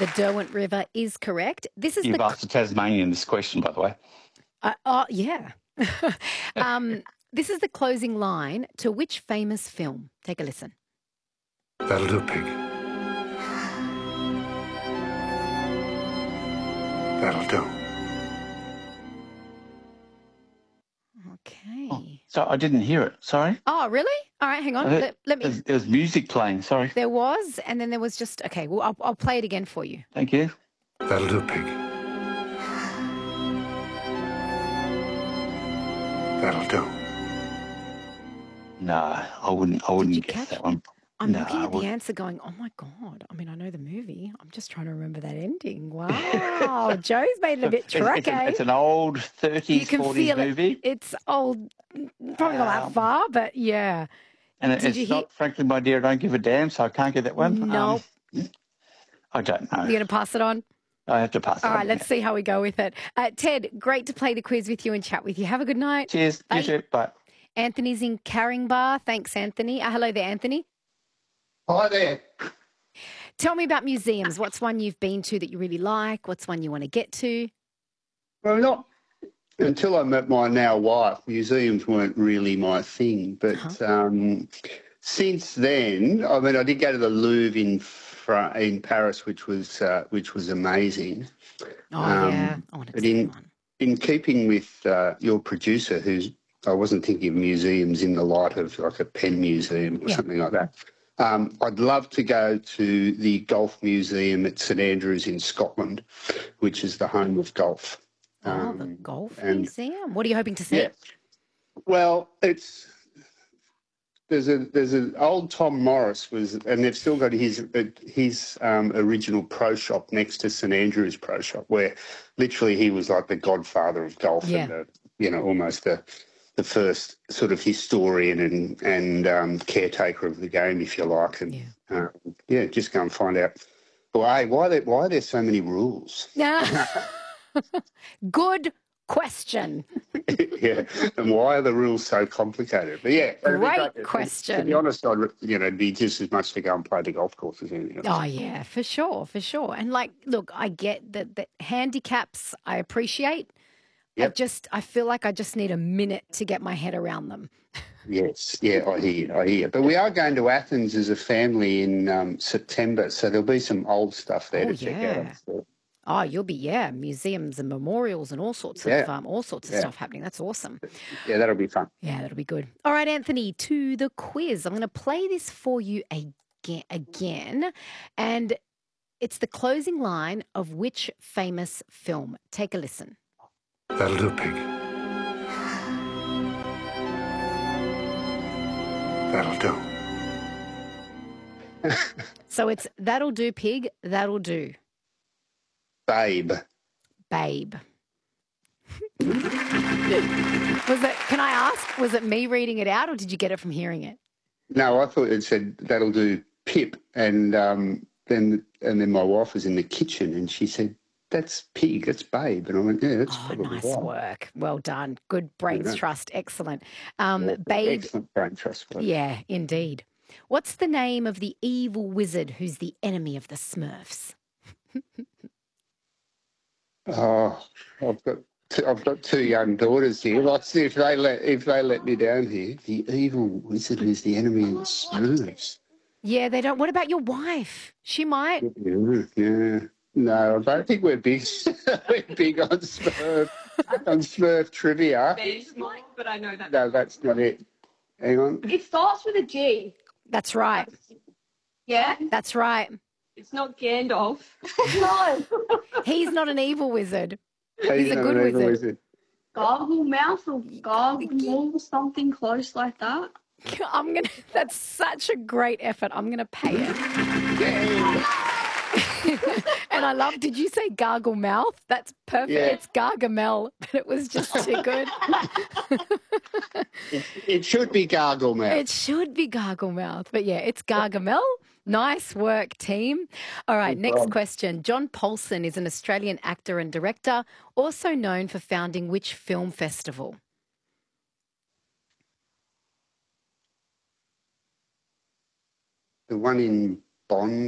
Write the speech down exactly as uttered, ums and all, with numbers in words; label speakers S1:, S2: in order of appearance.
S1: The Derwent River is correct. This is
S2: You've
S1: the...
S2: asked a Tasmanian this question, by the way.
S1: Uh, oh, yeah. um, this is the closing line to which famous film? Take a listen.
S3: That'll do, pig. That'll do.
S1: Okay.
S2: Oh, so I didn't hear it. Sorry.
S1: Oh, really? All right, hang on.
S2: Uh,
S1: Let, let me...
S2: There's, there was music playing. Sorry.
S1: There was, and then there was just... Okay, well, I'll, I'll play it again for you.
S2: Thank you.
S3: That'll do, pig. That'll do.
S2: No, I wouldn't. I wouldn't
S1: you
S2: guess
S1: catch
S2: that one.
S1: I'm
S2: No,
S1: looking
S2: I
S1: at the
S2: wouldn't.
S1: answer going, oh, my God. I mean, I know the movie. I'm just trying to remember that ending. Wow. Joe's made it a bit
S2: It's, it's,
S1: tricky.
S2: an, it's an old
S1: You
S2: thirties,
S1: can
S2: forties
S1: feel
S2: movie.
S1: it. It's old, probably not that
S2: Um,
S1: far, but yeah.
S2: And it,
S1: Did
S2: it's
S1: you hear?
S2: not, frankly, my dear, I don't give a damn, so I can't get that one.
S1: No.
S2: Um, I don't know.
S1: You're going to pass it on?
S2: I have to pass it
S1: All
S2: on.
S1: right, let's see how we go with it. Uh, Ted, great to play the quiz with you and chat with you. Have a good night.
S2: Cheers.
S1: Bye.
S2: You too. Bye.
S1: Anthony's in Caringbah. Thanks, Anthony. Uh, hello there, Anthony.
S4: Hi there.
S1: Tell me about museums. What's one you've been to that you really like? What's one you want to get to?
S4: Well, not until I met my now wife, museums weren't really my thing. But
S1: Uh-huh.
S4: um, since then, I mean, I did go to the Louvre in Fra- in Paris, which was uh, which was amazing.
S1: Oh,
S4: Um,
S1: yeah. I want to
S4: but
S1: see
S4: in
S1: one.
S4: in keeping with uh, your producer, who's I wasn't thinking of museums in the light of like a pen museum or
S1: Yeah.
S4: something like that. Um, I'd love to go to the Golf Museum at St Andrews in Scotland, which is the home of golf.
S1: Oh, the
S4: Um,
S1: Golf
S4: and
S1: Museum. What are you hoping to see?
S4: yeah, well, it's there's a there's an old Tom Morris was, and they've still got his his um, original pro shop next to St Andrews Pro Shop, where literally he was like the godfather of golf
S1: Yeah.
S4: and the, you know almost the the first sort of historian and and um, caretaker of the game, if you like, and
S1: Yeah.
S4: uh, yeah, just go and find out why why there why are there so many rules?
S1: Yeah. Good question.
S4: Yeah, and why are the rules so complicated? But yeah, it'd be
S1: Great
S4: To
S1: question.
S4: be honest, I'd you know it'd be just as much to go and play the golf course as anything else.
S1: Oh, yeah, for sure, for sure. And like, look, I get that the handicaps I appreciate. I
S4: Yep.
S1: just, I feel like I just need a minute to get my head around them.
S4: Yes, yeah, I hear, you, I hear. But we are going to Athens as a family in um, September, so there'll be some old stuff there
S1: Oh,
S4: to check out.
S1: yeah.
S4: I'm sure.
S1: Oh, you'll be, yeah, museums and memorials and all sorts of,
S4: Yeah,
S1: um, all sorts of
S4: yeah,
S1: stuff happening. That's awesome.
S4: yeah, that'll be fun.
S1: Yeah, that'll be good. All right, Anthony, to the quiz. I'm going to play this for you again, again, and it's the closing line of which famous film? Take a listen.
S3: That'll do, pig. That'll do.
S1: So it's That'll Do, Pig, That'll Do,
S4: Babe.
S1: Babe. Was it, can I ask, was it me reading it out or did you get it from hearing it?
S4: No, I thought it said that'll do Pip, and um, then and then my wife was in the kitchen and she said, "That's Pig, that's Babe," and I went, "Yeah, that's
S1: Oh,
S4: probably
S1: nice
S4: right."
S1: work. Well done. Good brains
S4: Yeah.
S1: trust. Excellent. Um,
S4: Yeah,
S1: Babe,
S4: excellent brain trust. But
S1: yeah, indeed. What's the name of the evil wizard who's the enemy of the Smurfs?
S4: oh, I've got two, I've got two young daughters here. Let's see if they let if they let me down here. The evil wizard who's the enemy of the Smurfs.
S1: Yeah, they don't. What about your wife? She might.
S4: Yeah, yeah. No, I don't think we're big. We're big on Smurf on Smurf trivia.
S5: Bears, Mike, but I know that.
S4: No, that's not it. Hang on.
S5: It starts with a G.
S1: That's right.
S5: Yeah?
S1: That's right.
S5: It's not Gandalf. No.
S1: He's not an evil wizard.
S4: He's
S1: a
S4: not
S1: good
S4: an evil
S1: wizard.
S5: Gargle mouth or gargle something close like that.
S1: I'm gonna. That's such a great effort. I'm gonna pay it. And I love. Did you say gargle mouth? That's perfect.
S4: Yeah.
S1: It's Gargamel, but it was just too good.
S4: It, it should be Gargle Mouth.
S1: It should be gargle mouth, but yeah, it's Gargamel. Nice work, team. All right,
S4: No
S1: next
S4: problem.
S1: question. John Paulson is an Australian actor and director, also known for founding which film festival?
S4: The one in Bond.